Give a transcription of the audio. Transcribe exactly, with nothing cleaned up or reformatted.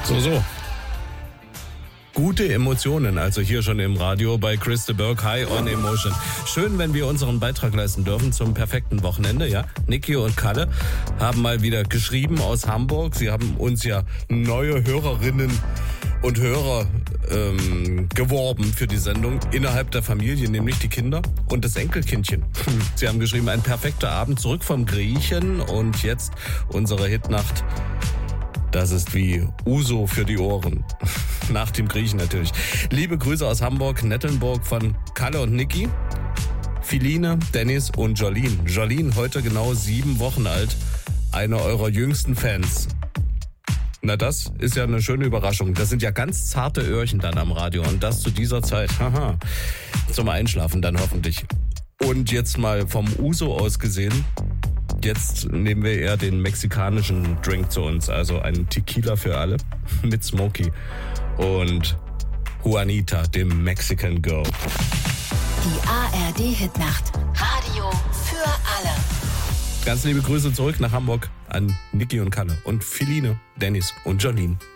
So, so. Gute Emotionen, also hier schon im Radio bei Chris de Burgh, High on Emotion. Schön, wenn wir unseren Beitrag leisten dürfen zum perfekten Wochenende, ja. Niki und Kalle haben mal wieder geschrieben aus Hamburg. Sie haben uns ja neue Hörerinnen und Hörer ähm, geworben für die Sendung innerhalb der Familie, nämlich die Kinder und das Enkelkindchen. Sie haben geschrieben, ein perfekter Abend zurück vom Griechen und jetzt unsere Hitnacht. Das ist wie Uso für die Ohren. Nach dem Griechen natürlich. Liebe Grüße aus Hamburg, Nettelnburg von Kalle und Niki, Philine, Dennis und Jolene. Jolene, heute genau sieben Wochen alt, eine eurer jüngsten Fans. Na, das ist ja eine schöne Überraschung. Das sind ja ganz zarte Öhrchen dann am Radio und das zu dieser Zeit. Haha. Zum Einschlafen dann hoffentlich. Und jetzt mal vom Uso aus gesehen. Jetzt nehmen wir eher den mexikanischen Drink zu uns, also einen Tequila für alle mit Smokey und Juanita, dem Mexican Girl. Die A R D-Hitnacht. Radio für alle. Ganz liebe Grüße zurück nach Hamburg an Niki und Kalle und Philine, Dennis und Jolene.